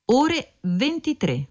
ore 23.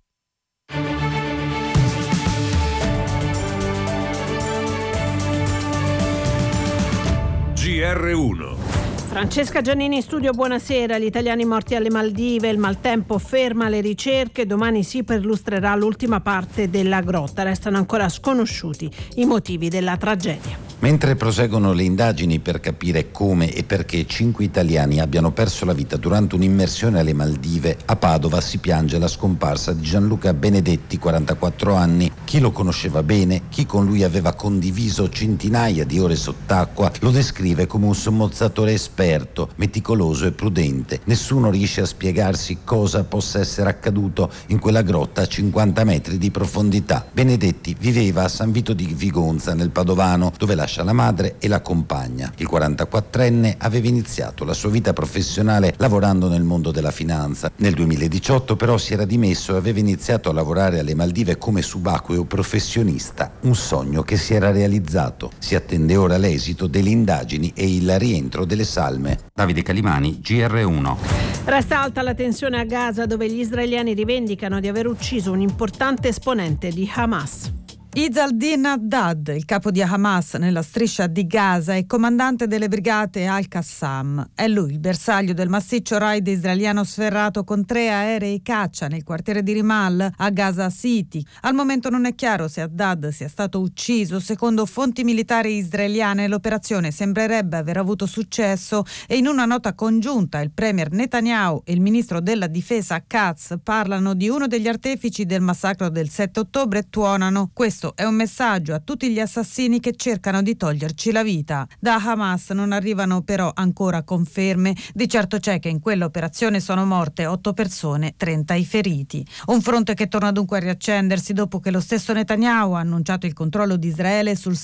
GR1. Francesca Giannini in studio, buonasera. Gli italiani morti alle Maldive, il maltempo ferma le ricerche, domani si perlustrerà l'ultima parte della grotta, restano ancora sconosciuti i motivi della tragedia. Mentre proseguono le indagini per capire come e perché 5 italiani abbiano perso la vita durante un'immersione alle Maldive, a Padova si piange la scomparsa di Gianluca Benedetti, 44 anni. Chi lo conosceva bene, chi con lui aveva condiviso centinaia di ore sott'acqua, lo descrive come un sommozzatore esperto, meticoloso e prudente. Nessuno riesce a spiegarsi cosa possa essere accaduto in quella grotta a 50 metri di profondità. Benedetti viveva a San Vito di Vigonza, nel Padovano, dove lascia la madre e la compagna. Il 44enne aveva iniziato la sua vita professionale lavorando nel mondo della finanza. Nel 2018 però si era dimesso e aveva iniziato a lavorare alle Maldive come subacqueo professionista, un sogno che si era realizzato. Si attende ora l'esito delle indagini e il rientro delle salme. Davide Calimani, GR1. Resta alta la tensione a Gaza, dove gli israeliani rivendicano di aver ucciso un importante esponente di Hamas. Izz-al-Din Haddad, il capo di Hamas nella striscia di Gaza e comandante delle brigate Al-Qassam. È lui il bersaglio del massiccio raid israeliano sferrato con 3 aerei caccia nel quartiere di Rimal a Gaza City. Al momento non è chiaro se Haddad sia stato ucciso. Secondo fonti militari israeliane l'operazione sembrerebbe aver avuto successo e in una nota congiunta il premier Netanyahu e il ministro della difesa Katz parlano di uno degli artefici del massacro del 7 ottobre e tuonano: questo è un messaggio a tutti gli assassini che cercano di toglierci la vita. Da Hamas non arrivano però ancora conferme. Di certo c'è che in quell'operazione sono morte 8 persone, 30 i feriti. Un fronte che torna dunque a riaccendersi dopo che lo stesso Netanyahu ha annunciato il controllo di Israele sul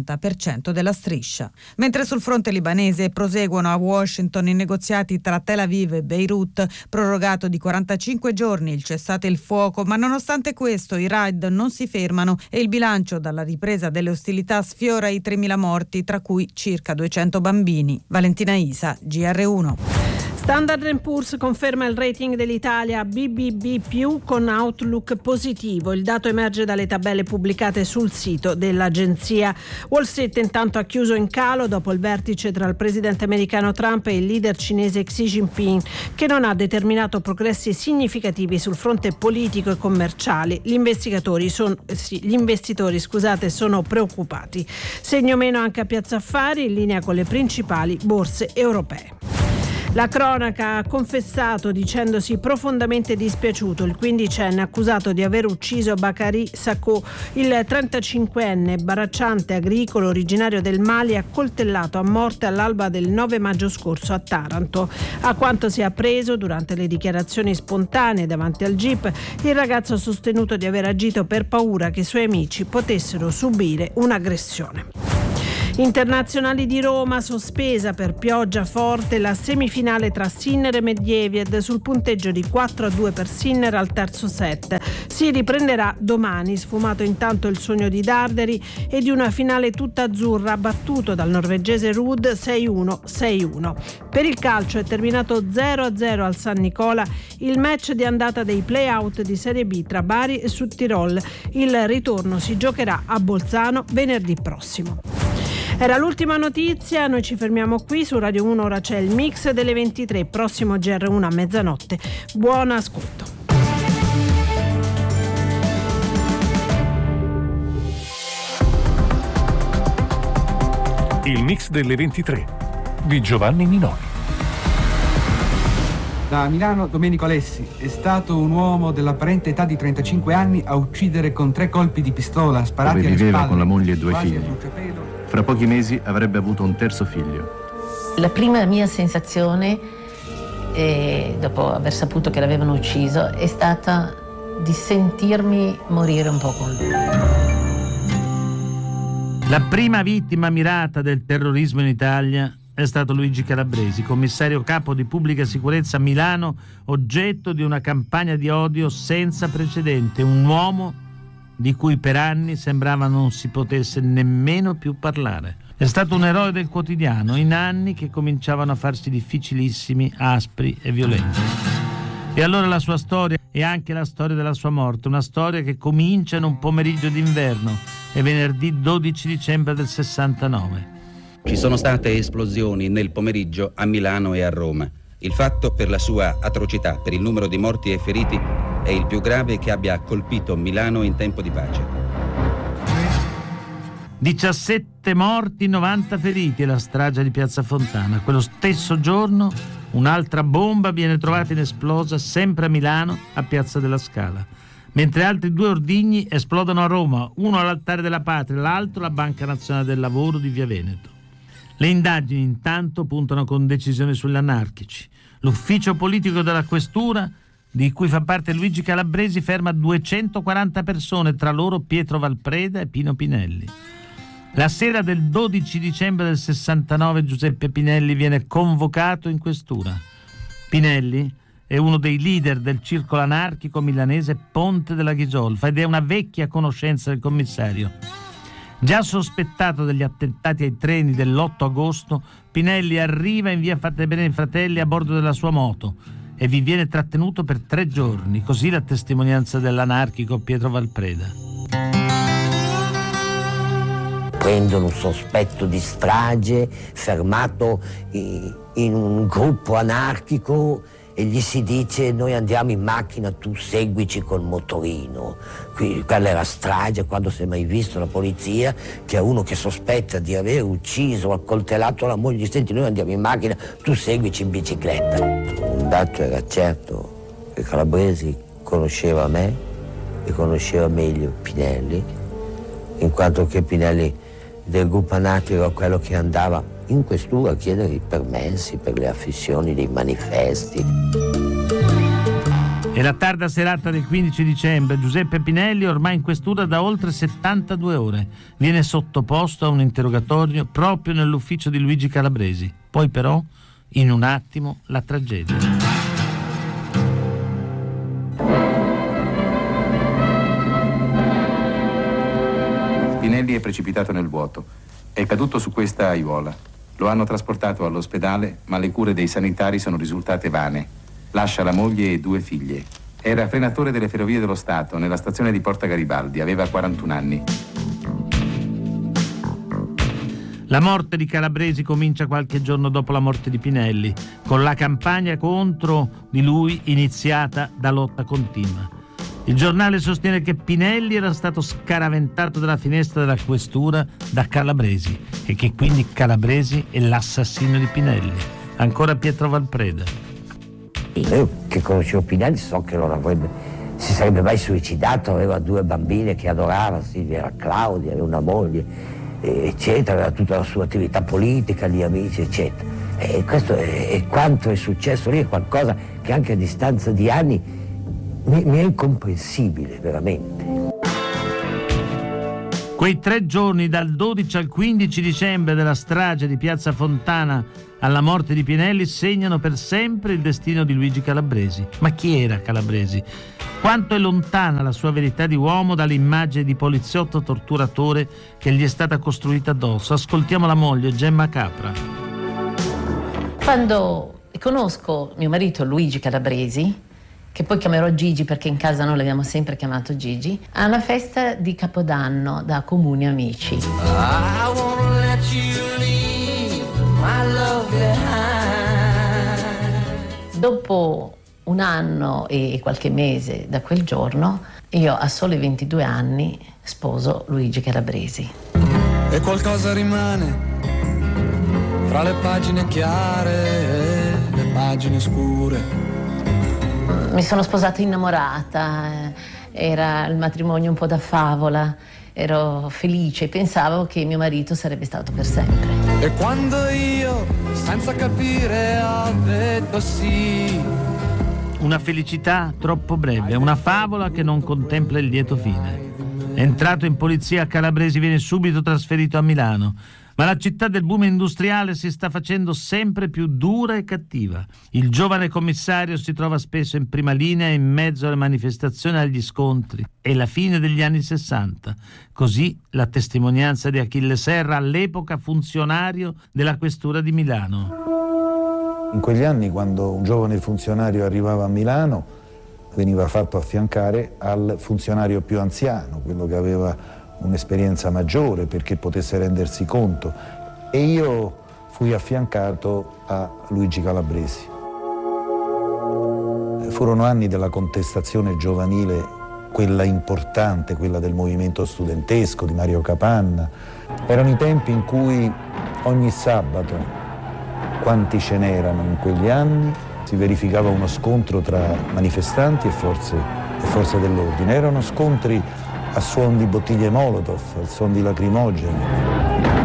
60% della striscia. Mentre sul fronte libanese proseguono a Washington i negoziati tra Tel Aviv e Beirut, prorogato di 45 giorni il cessate il fuoco, ma nonostante questo i raid non si fermano e il bilancio dalla ripresa delle ostilità sfiora i 3.000 morti, tra cui circa 200 bambini. Valentina Isa, GR1. Standard & Poor's conferma il rating dell'Italia BBB+ con outlook positivo. Il dato emerge dalle tabelle pubblicate sul sito dell'agenzia. Wall Street intanto ha chiuso in calo dopo il vertice tra il presidente americano Trump e il leader cinese Xi Jinping, che non ha determinato progressi significativi sul fronte politico e commerciale. Gli investitori sono preoccupati. Segno meno anche a Piazza Affari, in linea con le principali borse europee. La cronaca ha confessato dicendosi profondamente dispiaciuto. Il 15enne accusato di aver ucciso Bakary Sacco, il 35enne bracciante agricolo originario del Mali, accoltellato a morte all'alba del 9 maggio scorso a Taranto. A quanto si è appreso durante le dichiarazioni spontanee davanti al GIP, il ragazzo ha sostenuto di aver agito per paura che i suoi amici potessero subire un'aggressione. Internazionali di Roma, sospesa per pioggia forte la semifinale tra Sinner e Medvedev sul punteggio di 4-2 per Sinner al terzo set. Si riprenderà domani, sfumato intanto il sogno di Darderi e di una finale tutta azzurra, battuto dal norvegese Ruud 6-1, 6-1. Per il calcio è terminato 0-0 al San Nicola il match di andata dei play-out di Serie B tra Bari e Südtirol. Il ritorno si giocherà a Bolzano venerdì prossimo. Era l'ultima notizia, noi ci fermiamo qui. Su Radio 1 ora c'è il mix delle 23, prossimo GR1 a mezzanotte. Buon ascolto. Il mix delle 23 di Giovanni Minoni. Da Milano, Domenico Alessi è stato un uomo dell'apparente età di 35 anni a uccidere con 3 colpi di pistola sparati alle spalle. Viveva con la moglie e 2 figli. Fra pochi mesi avrebbe avuto un terzo figlio. La prima mia sensazione, dopo aver saputo che l'avevano ucciso, è stata di sentirmi morire un po' con lui. La prima vittima mirata del terrorismo in Italia è stato Luigi Calabresi, commissario capo di pubblica sicurezza a Milano, oggetto di una campagna di odio senza precedente, un uomo di cui per anni sembrava non si potesse nemmeno più parlare. È stato un eroe del quotidiano in anni che cominciavano a farsi difficilissimi, aspri e violenti. E allora la sua storia è anche la storia della sua morte, una storia che comincia in un pomeriggio d'inverno, è venerdì 12 dicembre del 69. Ci sono state esplosioni nel pomeriggio a Milano e a Roma. Il fatto, per la sua atrocità, per il numero di morti e feriti, è il più grave che abbia colpito Milano in tempo di pace. 17 morti, 90 feriti è la strage di Piazza Fontana. Quello stesso giorno un'altra bomba viene trovata inesplosa sempre a Milano, a Piazza della Scala, mentre altri 2 ordigni esplodono a Roma, uno all'Altare della Patria, l'altro alla Banca Nazionale del Lavoro di Via Veneto. Le indagini intanto puntano con decisione sugli anarchici. L'ufficio politico della questura, di cui fa parte Luigi Calabresi, ferma 240 persone, tra loro Pietro Valpreda e Pino Pinelli. La sera del 12 dicembre del 69 Giuseppe Pinelli viene convocato in questura. Pinelli è uno dei leader del circolo anarchico milanese Ponte della Ghisolfa ed è una vecchia conoscenza del commissario. Già sospettato degli attentati ai treni dell'8 agosto, Pinelli arriva in via Fate Bene ai Fratelli a bordo della sua moto e vi viene trattenuto per 3 giorni, così la testimonianza dell'anarchico Pietro Valpreda. Prendono un sospetto di strage fermato in un gruppo anarchico e gli si dice: noi andiamo in macchina, tu seguici col motorino. Quella era strage, quando si è mai visto la polizia che a uno che sospetta di aver ucciso o accoltellato la moglie, senti, noi andiamo in macchina, tu seguici in bicicletta. Un dato era certo, che Calabresi conosceva me e conosceva meglio Pinelli, in quanto che Pinelli del gruppo anarchico era quello che andava in questura a chiedere i permessi per le affissioni dei manifesti. È la tarda serata del 15 dicembre. Giuseppe Pinelli, ormai in questura da oltre 72 ore, viene sottoposto a un interrogatorio proprio nell'ufficio di Luigi Calabresi. Poi però, in un attimo, la tragedia. Pinelli è precipitato nel vuoto. È caduto su questa aiuola. Lo hanno trasportato all'ospedale, ma le cure dei sanitari sono risultate vane. Lascia la moglie e 2 figlie. Era frenatore delle Ferrovie dello Stato nella stazione di Porta Garibaldi. Aveva 41 anni. La morte di Calabresi comincia qualche giorno dopo la morte di Pinelli, con la campagna contro di lui iniziata da Lotta Continua. Il giornale sostiene che Pinelli era stato scaraventato dalla finestra della questura da Calabresi e che quindi Calabresi è l'assassino di Pinelli. Ancora Pietro Valpreda. Io che conoscevo Pinelli so che non si sarebbe mai suicidato, aveva 2 bambine che adorava, Silvia era Claudia, aveva una moglie, eccetera, aveva tutta la sua attività politica, gli amici, eccetera. E questo è quanto è successo lì, è qualcosa che anche a distanza di anni mi è incomprensibile, veramente. Quei 3 giorni dal 12 al 15 dicembre della strage di Piazza Fontana alla morte di Pinelli segnano per sempre il destino di Luigi Calabresi. Ma chi era Calabresi? Quanto è lontana la sua verità di uomo dall'immagine di poliziotto torturatore che gli è stata costruita addosso? Ascoltiamo la moglie, Gemma Capra. Quando conosco mio marito Luigi Calabresi, che poi chiamerò Gigi perché in casa noi l'abbiamo sempre chiamato Gigi, a una festa di Capodanno da comuni amici. Dopo un anno e qualche mese da quel giorno, io a soli 22 anni sposo Luigi Calabresi. E qualcosa rimane fra le pagine chiare e le pagine scure. Mi sono sposata innamorata, era il matrimonio un po' da favola, ero felice, pensavo che mio marito sarebbe stato per sempre. E quando io, senza capire, ho detto sì. Una felicità troppo breve, una favola che non contempla il lieto fine. Entrato in polizia, Calabresi viene subito trasferito a Milano. Ma la città del boom industriale si sta facendo sempre più dura e cattiva. Il giovane commissario si trova spesso in prima linea in mezzo alle manifestazioni e agli scontri. È la fine degli anni 60. Così la testimonianza di Achille Serra, all'epoca funzionario della questura di Milano. In quegli anni, quando un giovane funzionario arrivava a Milano, veniva fatto affiancare al funzionario più anziano, quello che aveva un'esperienza maggiore perché potesse rendersi conto. E io fui affiancato a Luigi Calabresi. Furono anni della contestazione giovanile, quella importante, quella del movimento studentesco, di Mario Capanna. Erano i tempi in cui ogni sabato, quanti ce n'erano in quegli anni, si verificava uno scontro tra manifestanti e forze dell'ordine. Erano scontri a suon di bottiglie Molotov, a suon di lacrimogeni.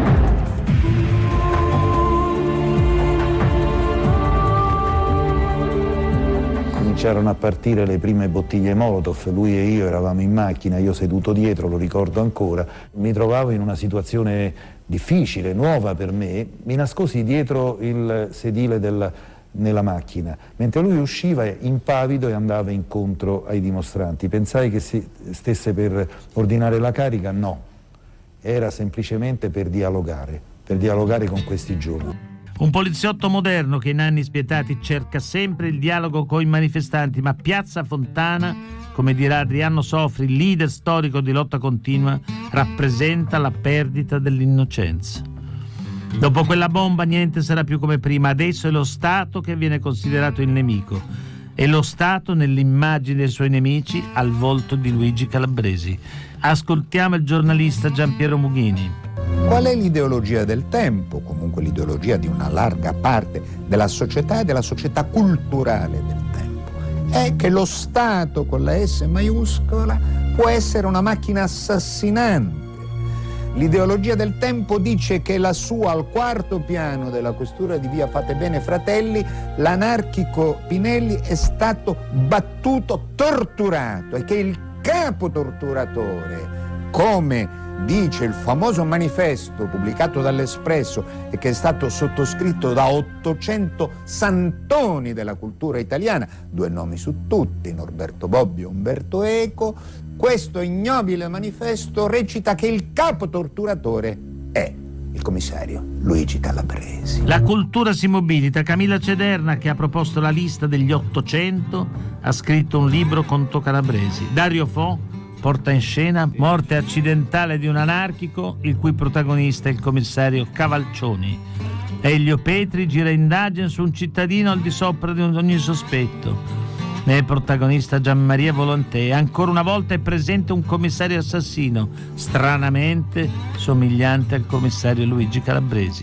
Cominciarono a partire le prime bottiglie Molotov, lui e io eravamo in macchina, io seduto dietro, lo ricordo ancora. Mi trovavo in una situazione difficile, nuova per me, mi nascosi dietro il sedile nella macchina, mentre lui usciva impavido e andava incontro ai dimostranti. Pensai che stesse per ordinare la carica, no, era semplicemente per dialogare con questi giovani. Un poliziotto moderno che in anni spietati cerca sempre il dialogo con i manifestanti, ma Piazza Fontana, come dirà Adriano Sofri, leader storico di Lotta Continua, rappresenta la perdita dell'innocenza. Dopo quella bomba niente sarà più come prima, adesso è lo Stato che viene considerato il nemico e lo Stato nell'immagine dei suoi nemici al volto di Luigi Calabresi. Ascoltiamo il giornalista Giampiero Mughini. Qual è l'ideologia del tempo? Comunque l'ideologia di una larga parte della società e della società culturale del tempo. È che lo Stato con la S maiuscola può essere una macchina assassinante. L'ideologia del tempo dice che lassù al quarto piano della questura di via Fate Bene Fratelli l'anarchico Pinelli è stato battuto, torturato e che il capo torturatore, come dice il famoso manifesto pubblicato dall'Espresso e che è stato sottoscritto da 800 santoni della cultura italiana, 2 nomi su tutti, Norberto Bobbio e Umberto Eco, questo ignobile manifesto recita che il capo torturatore è il commissario Luigi Calabresi. La cultura si mobilita. Camilla Cederna, che ha proposto la lista degli 800, ha scritto un libro contro Calabresi. Dario Fo porta in scena Morte accidentale di un anarchico, il cui protagonista è il commissario Cavalcioni. Elio Petri gira indagine su un cittadino al di sopra di ogni sospetto. Ne è protagonista Gianmaria Volonté. Ancora una volta è presente un commissario assassino, stranamente somigliante al commissario Luigi Calabresi.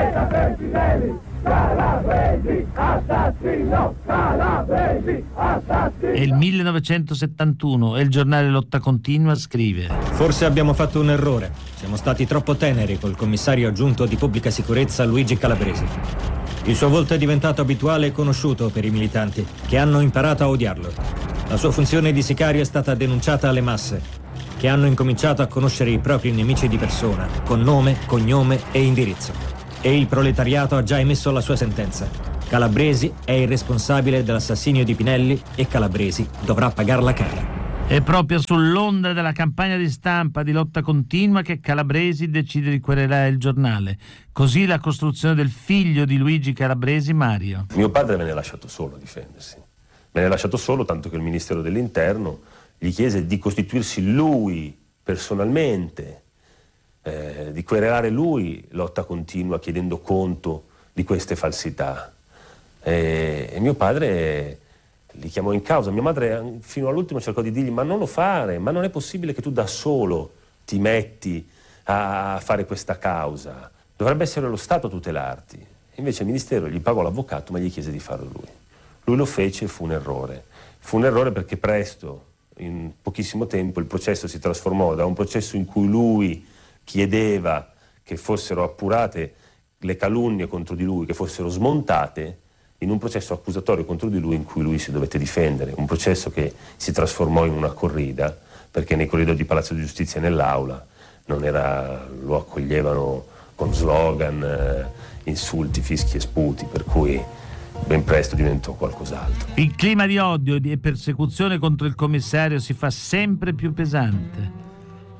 Calabresi, assassino! Calabresi, assassino! È il 1971 e il giornale Lotta Continua scrive: Forse abbiamo fatto un errore. Siamo stati troppo teneri col commissario aggiunto di pubblica sicurezza Luigi Calabresi. Il suo volto è diventato abituale e conosciuto per i militanti, che hanno imparato a odiarlo. La sua funzione di sicario è stata denunciata alle masse, che hanno incominciato a conoscere i propri nemici di persona, con nome, cognome e indirizzo. E il proletariato ha già emesso la sua sentenza. Calabresi è il responsabile dell'assassinio di Pinelli e Calabresi dovrà pagarla cara. È proprio sull'onda della campagna di stampa di Lotta Continua che Calabresi decide di querelare il giornale. Così la costruzione del figlio di Luigi Calabresi, Mario. Mio padre venne lasciato solo a difendersi. Venne lasciato solo tanto che il Ministero dell'Interno gli chiese di costituirsi lui personalmente, di querelare lui Lotta Continua chiedendo conto di queste falsità. E mio padre li chiamò in causa. Mia madre fino all'ultimo cercò di dirgli: ma non lo fare, ma non è possibile che tu da solo ti metti a fare questa causa, dovrebbe essere lo Stato a tutelarti. Invece il Ministero gli pagò l'avvocato, ma gli chiese di farlo lui. Lui lo fece e fu un errore. Fu un errore perché presto, in pochissimo tempo, il processo si trasformò da un processo in cui lui chiedeva che fossero appurate le calunnie contro di lui, che fossero smontate, in un processo accusatorio contro di lui in cui lui si dovette difendere, un processo che si trasformò in una corrida, perché nei corridoi di Palazzo di Giustizia nell'aula lo accoglievano con slogan, insulti, fischi e sputi, per cui ben presto diventò qualcos'altro. Il clima di odio e di persecuzione contro il commissario si fa sempre più pesante.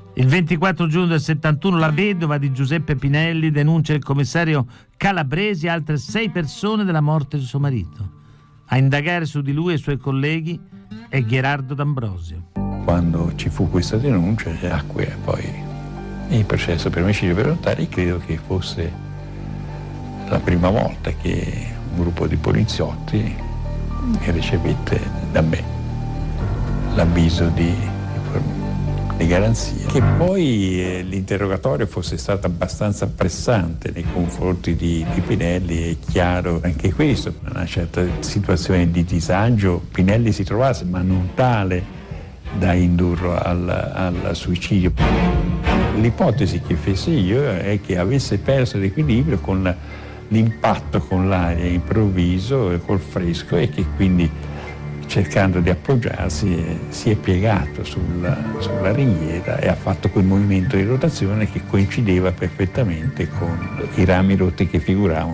Il 24 giugno del 71 la vedova di Giuseppe Pinelli denuncia il commissario Calabresi e altre 6 persone della morte di suo marito. A indagare su di lui e i suoi colleghi è Gherardo D'Ambrosio. Quando ci fu questa denuncia nacque poi il processo per omicidio volontario, e credo che fosse la prima volta che un gruppo di poliziotti ricevette da me l'avviso di garanzia. Che poi l'interrogatorio fosse stato abbastanza pressante nei confronti di Pinelli è chiaro anche questo. Una certa situazione di disagio Pinelli si trovasse, ma non tale da indurlo al suicidio. L'ipotesi che feci io è che avesse perso l'equilibrio con l'impatto con l'aria improvviso e col fresco, e che quindi, cercando di appoggiarsi, si è piegato sulla ringhiera e ha fatto quel movimento di rotazione che coincideva perfettamente con i rami rotti che figuravano.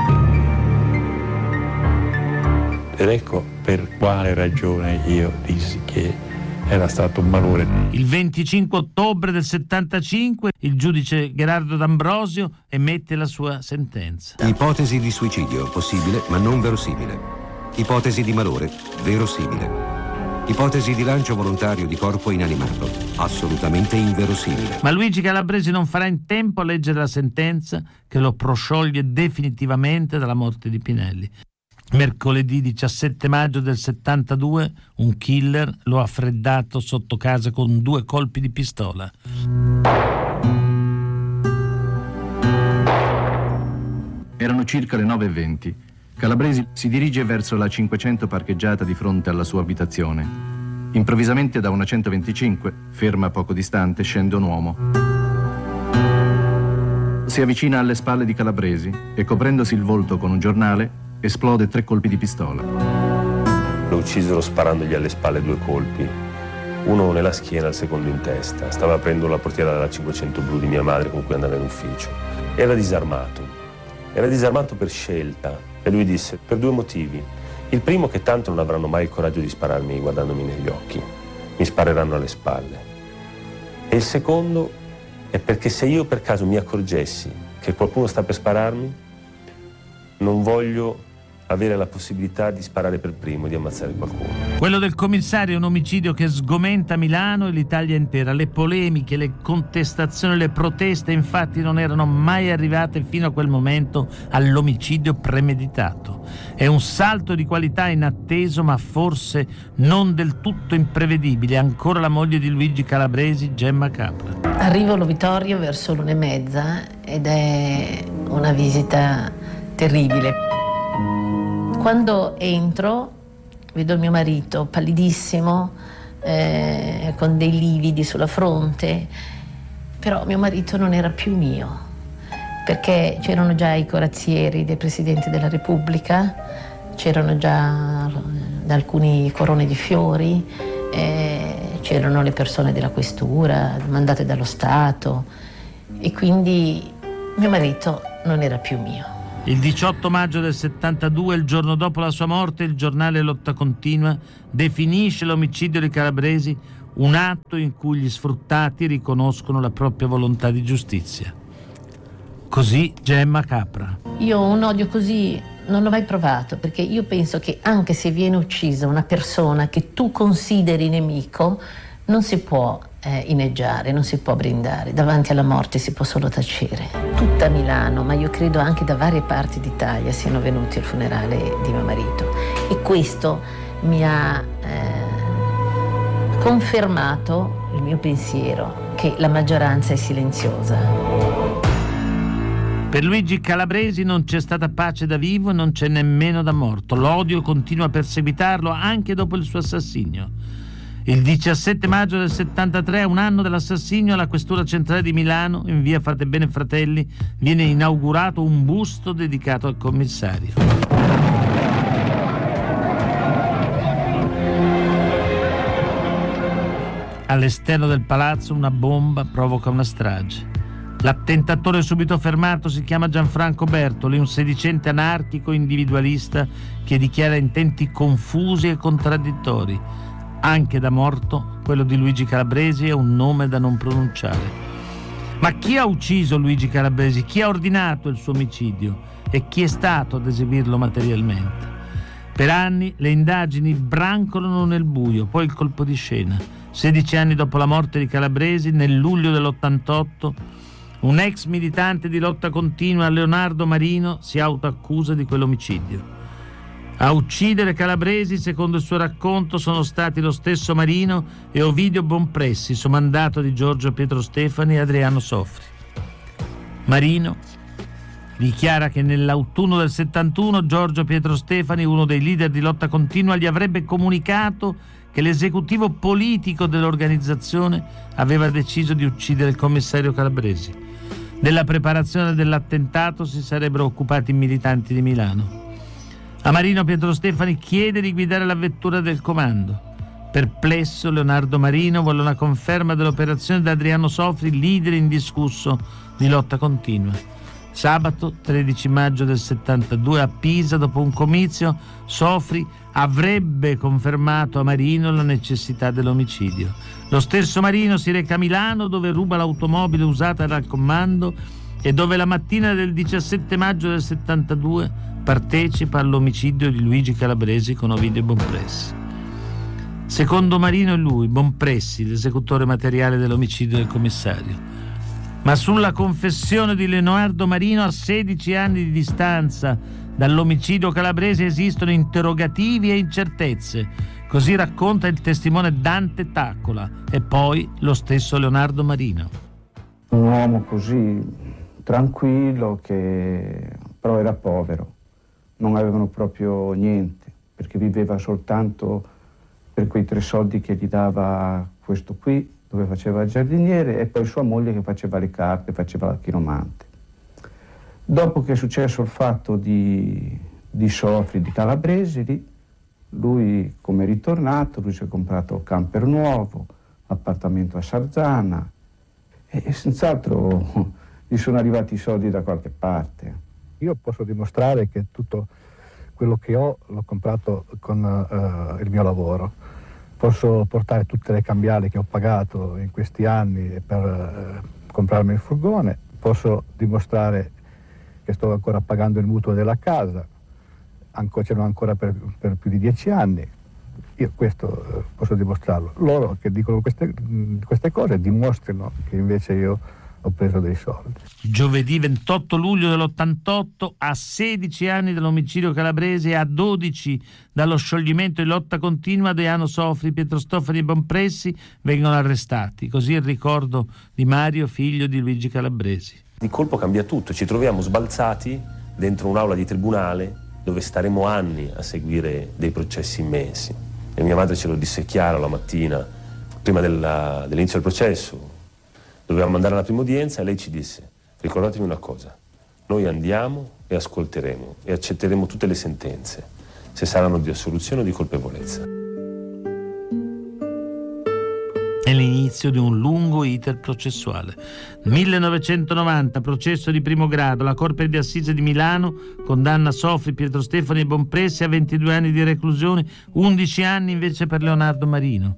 Ed ecco per quale ragione io dissi che era stato un malore. Il 25 ottobre del 75 il giudice Gherardo D'Ambrosio emette la sua sentenza. Ipotesi di suicidio possibile ma non verosimile. Ipotesi di malore verosimile. Ipotesi di lancio volontario di corpo inanimato assolutamente inverosimile. Ma Luigi Calabresi non farà in tempo a leggere la sentenza che lo proscioglie definitivamente dalla morte di Pinelli. Mercoledì 17 maggio del 72 un killer lo ha freddato sotto casa con 2 colpi di pistola. Erano circa le 9:20. Calabresi si dirige verso la 500 parcheggiata di fronte alla sua abitazione. Improvvisamente da una 125, ferma poco distante, scende un uomo. Si avvicina alle spalle di Calabresi e, coprendosi il volto con un giornale, esplode 3 colpi di pistola. Lo uccisero sparandogli alle spalle 2 colpi, uno nella schiena, il secondo in testa. Stava aprendo la portiera della 500 blu di mia madre con cui andava in ufficio. Era disarmato per scelta, e lui disse: per 2 motivi. Il primo, che tanto non avranno mai il coraggio di spararmi guardandomi negli occhi, mi spareranno alle spalle. E il secondo è perché se io per caso mi accorgessi che qualcuno sta per spararmi, non voglio avere la possibilità di sparare per primo e di ammazzare qualcuno. Quello del commissario è un omicidio che sgomenta Milano e l'Italia intera. Le polemiche, le contestazioni, le proteste infatti non erano mai arrivate fino a quel momento all'omicidio premeditato. È un salto di qualità inatteso, ma forse non del tutto imprevedibile. Ancora la moglie di Luigi Calabresi, Gemma Capra. Arrivo all'Ovitorio verso l'1:30 ed è una visita terribile. Quando entro vedo il mio marito pallidissimo, con dei lividi sulla fronte, però mio marito non era più mio, perché c'erano già i corazzieri dei Presidenti della Repubblica, c'erano già alcuni corone di fiori, c'erano le persone della questura, mandate dallo Stato, e quindi mio marito non era più mio. Il 18 maggio del 72, il giorno dopo la sua morte, il giornale Lotta Continua definisce l'omicidio di Calabresi un atto in cui gli sfruttati riconoscono la propria volontà di giustizia. Così Gemma Capra. Io un odio così non l'ho mai provato, perché io penso che anche se viene uccisa una persona che tu consideri nemico, non si può inneggiare, non si può brindare. Davanti alla morte si può solo tacere. Tutta Milano, ma io credo anche da varie parti d'Italia, siano venuti al funerale di mio marito. E questo mi ha confermato il mio pensiero, che la maggioranza è silenziosa. Per Luigi Calabresi non c'è stata pace da vivo e non c'è nemmeno da morto. L'odio continua a perseguitarlo anche dopo il suo assassinio. Il 17 maggio del 73, un anno dell'assassinio, alla Questura Centrale di Milano, in via Fate Bene Fratelli, viene inaugurato un busto dedicato al commissario. All'esterno del palazzo una bomba provoca una strage. L'attentatore subito fermato si chiama Gianfranco Bertoli, un sedicente anarchico individualista che dichiara intenti confusi e contraddittori. Anche da morto, quello di Luigi Calabresi è un nome da non pronunciare. Ma chi ha ucciso Luigi Calabresi? Chi ha ordinato il suo omicidio? E chi è stato ad eseguirlo materialmente? Per anni le indagini brancolano nel buio, poi il colpo di scena. 16 anni dopo la morte di Calabresi, nel luglio dell'88, un ex militante di lotta continua, Leonardo Marino, si autoaccusa di quell'omicidio. A uccidere Calabresi, secondo il suo racconto, sono stati lo stesso Marino e Ovidio Bonpressi, su mandato di Giorgio Pietro Stefani e Adriano Sofri. Marino dichiara che nell'autunno del 71 Giorgio Pietro Stefani, uno dei leader di lotta continua, gli avrebbe comunicato che l'esecutivo politico dell'organizzazione aveva deciso di uccidere il commissario Calabresi. Della preparazione dell'attentato si sarebbero occupati i militanti di Milano. A Marino Pietro Stefani chiede di guidare la vettura del comando. Perplesso, Leonardo Marino vuole una conferma dell'operazione da Adriano Sofri, leader indiscusso di lotta continua. Sabato 13 maggio del 72 a Pisa, dopo un comizio, Sofri avrebbe confermato a Marino la necessità dell'omicidio. Lo stesso Marino si reca a Milano, dove ruba l'automobile usata dal comando e dove la mattina del 17 maggio del 72 partecipa all'omicidio di Luigi Calabresi con Ovidio Bonpressi. Secondo Marino è lui, Bonpressi, l'esecutore materiale dell'omicidio del commissario. Ma sulla confessione di Leonardo Marino, a 16 anni di distanza dall'omicidio Calabresi, esistono interrogativi e incertezze. Così racconta il testimone Dante Taccola e poi lo stesso Leonardo Marino. Un uomo così tranquillo che però era povero. Non avevano proprio niente, perché viveva soltanto per quei 3 soldi che gli dava questo qui, dove faceva il giardiniere, e poi sua moglie che faceva le carte, faceva la chiromante. Dopo che è successo il fatto di Sofri, di Calabresi, lì, lui come è ritornato, lui si è comprato camper nuovo, appartamento a Sarzana, e senz'altro gli sono arrivati i soldi da qualche parte. Io posso dimostrare che tutto quello che ho l'ho comprato con il mio lavoro. Posso portare tutte le cambiali che ho pagato in questi anni per comprarmi il furgone. Posso dimostrare che sto ancora pagando il mutuo della casa. Ce l'ho ancora per più di 10 anni. Io questo posso dimostrarlo. Loro che dicono queste cose dimostrano che invece io ho preso dei soldi. Giovedì 28 luglio dell'88, a 16 anni dall'omicidio Calabresi e a 12 dallo scioglimento di lotta continua, Adriano Sofri, Pietro Stefani e Bonpressi vengono arrestati. Così il ricordo di Mario, figlio di Luigi Calabresi. Di colpo cambia tutto, ci troviamo sbalzati dentro un'aula di tribunale dove staremo anni a seguire dei processi immensi. E mia madre ce lo disse chiaro la mattina, prima dell'inizio del processo. Dovevamo andare alla prima udienza e lei ci disse: ricordatevi una cosa, noi andiamo e ascolteremo e accetteremo tutte le sentenze, se saranno di assoluzione o di colpevolezza. È l'inizio di un lungo iter processuale. 1990, processo di primo grado, la Corte di Assise di Milano condanna Sofri, Pietro Stefani e Bonpressi a 22 anni di reclusione, 11 anni invece per Leonardo Marino.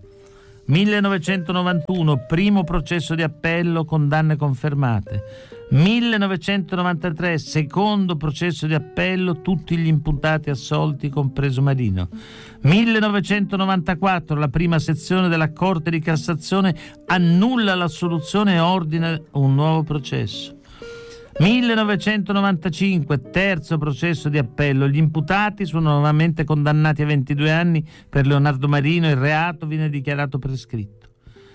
1991, primo processo di appello, condanne confermate. 1993, secondo processo di appello, tutti gli imputati assolti, compreso Marino. 1994, la prima sezione della Corte di Cassazione annulla l'assoluzione e ordina un nuovo processo. 1995, terzo processo di appello. Gli imputati sono nuovamente condannati a 22 anni per Leonardo Marino e il reato viene dichiarato prescritto.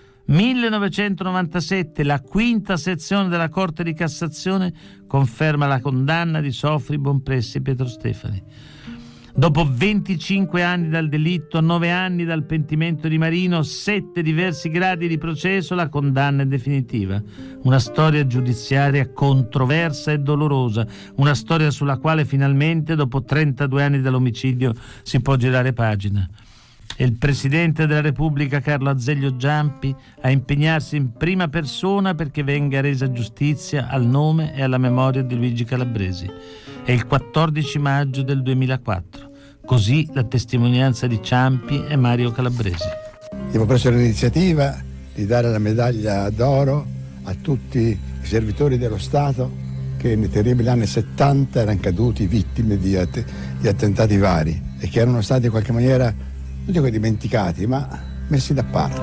1997, la quinta sezione della Corte di Cassazione conferma la condanna di Sofri, Bonpressi e Pietro Stefani. Dopo 25 anni dal delitto, 9 anni dal pentimento di Marino, 7 diversi gradi di processo, la condanna è definitiva. Una storia giudiziaria controversa e dolorosa, una storia sulla quale finalmente, dopo 32 anni dall'omicidio, si può girare pagina. E il Presidente della Repubblica Carlo Azeglio Giampi a impegnarsi in prima persona perché venga resa giustizia al nome e alla memoria di Luigi Calabresi. È il 14 maggio del 2004. Così la testimonianza di Ciampi e Mario Calabresi. Abbiamo preso l'iniziativa di dare la medaglia d'oro a tutti i servitori dello Stato che nei terribili anni 70 erano caduti vittime di attentati vari e che erano stati in qualche maniera, non dico dimenticati, ma messi da parte.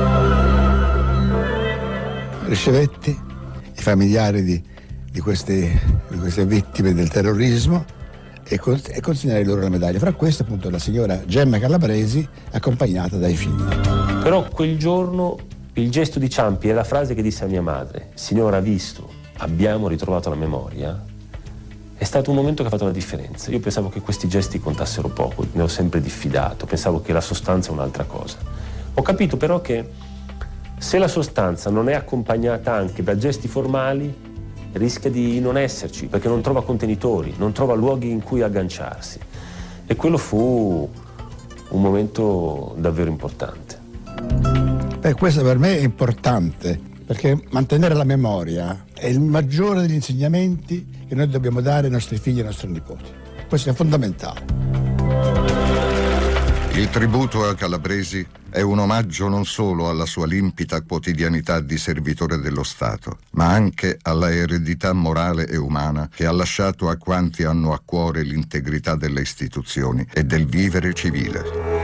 Ricevetti i familiari di queste vittime del terrorismo e consegnare loro la medaglia. Fra queste appunto la signora Gemma Calabresi, accompagnata dai figli. Però quel giorno il gesto di Ciampi e la frase che disse a mia madre: signora, ha visto, abbiamo ritrovato la memoria, è stato un momento che ha fatto la differenza. Io pensavo che questi gesti contassero poco, ne ho sempre diffidato, pensavo che la sostanza è un'altra cosa. Ho capito però che se la sostanza non è accompagnata anche da gesti formali, rischia di non esserci, perché non trova contenitori, non trova luoghi in cui agganciarsi. E quello fu un momento davvero importante. Questo per me è importante, perché mantenere la memoria è il maggiore degli insegnamenti che noi dobbiamo dare ai nostri figli e ai nostri nipoti. Questo è fondamentale. Il tributo a Calabresi è un omaggio non solo alla sua limpida quotidianità di servitore dello Stato, ma anche alla eredità morale e umana che ha lasciato a quanti hanno a cuore l'integrità delle istituzioni e del vivere civile.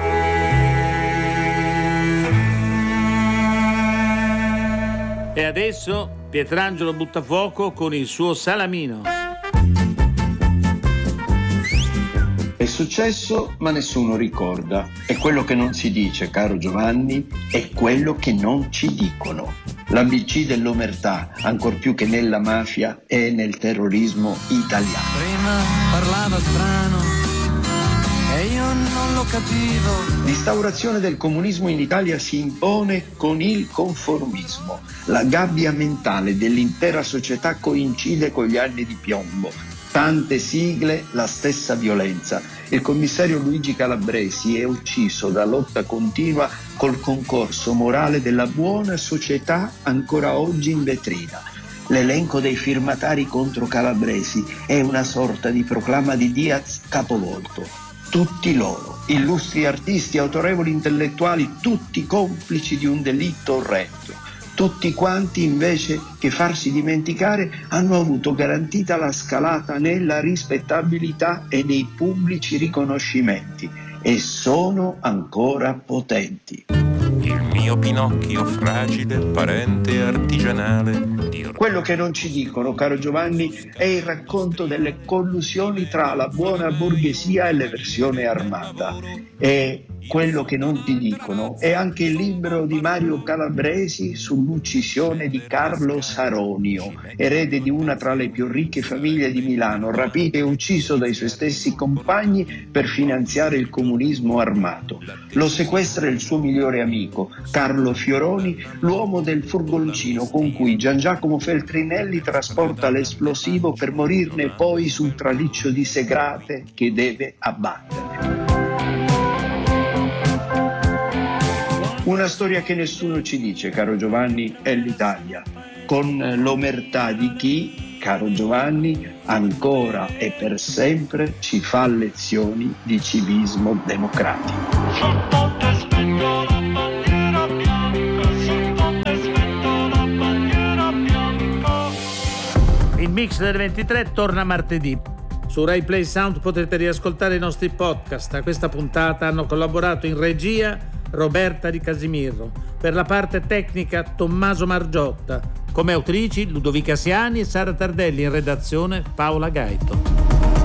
E adesso Pietrangelo Buttafuoco con il suo Salamino. È successo, ma nessuno ricorda. E quello che non si dice, caro Giovanni, è quello che non ci dicono. L'ABC dell'omertà, ancor più che nella mafia, è nel terrorismo italiano. Prima parlava strano e io non lo capivo. L'instaurazione del comunismo in Italia si impone con il conformismo. La gabbia mentale dell'intera società coincide con gli anni di piombo. Tante sigle, la stessa violenza. Il commissario Luigi Calabresi è ucciso da lotta continua col concorso morale della buona società ancora oggi in vetrina. L'elenco dei firmatari contro Calabresi è una sorta di proclama di Diaz capovolto. Tutti loro, illustri artisti, autorevoli intellettuali, tutti complici di un delitto orrendo. Tutti quanti, invece che farsi dimenticare, hanno avuto garantita la scalata nella rispettabilità e nei pubblici riconoscimenti e sono ancora potenti. Il mio Pinocchio fragile, parente artigianale. Quello che non ci dicono, caro Giovanni, è il racconto delle collusioni tra la buona borghesia e l'eversione armata. E quello che non ti dicono è anche il libro di Mario Calabresi sull'uccisione di Carlo Saronio, erede di una tra le più ricche famiglie di Milano, rapito e ucciso dai suoi stessi compagni per finanziare il comunismo armato. Lo sequestra il suo migliore amico, Carlo Fioroni, l'uomo del furgoncino con cui Gian Giacomo Feltrinelli trasporta l'esplosivo per morirne poi sul traliccio di Segrate che deve abbattere. Una storia che nessuno ci dice, caro Giovanni, è l'Italia, con l'omertà di chi, caro Giovanni, ancora e per sempre ci fa lezioni di civismo democratico. Il Mix del 23 torna martedì. Su Rai Play Sound potete riascoltare i nostri podcast. A questa puntata hanno collaborato in regia Roberta Di Casimirro, per la parte tecnica Tommaso Margiotta, come autrici Ludovica Siani e Sara Tardelli, in redazione Paola Gaito.